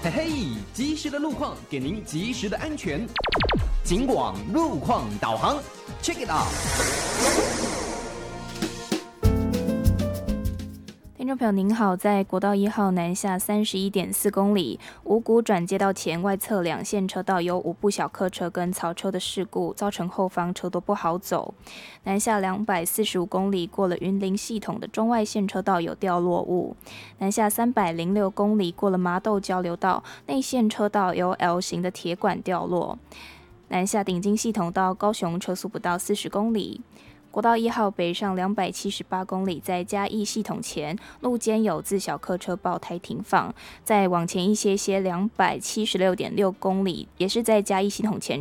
嘿嘿，及时的路况给您及时的安全。警广路况导航 ，Check it out。 听众朋友您好，在国道1号南下31.4公里，五股转接道前外侧两线车道有5部小客车跟槽车的事故，造成后方车多不好走。南下245公里，过了云林系统的中外线车道有掉落物。南下306公里，过了麻豆交流道，内线车道有 L 型的铁管掉落。南下顶金系统到高雄车速不到40公里。国道1号北上278公里，在嘉义系统前路肩有自小客车爆胎停放，再往前一些276.6公里，也是在嘉义系统前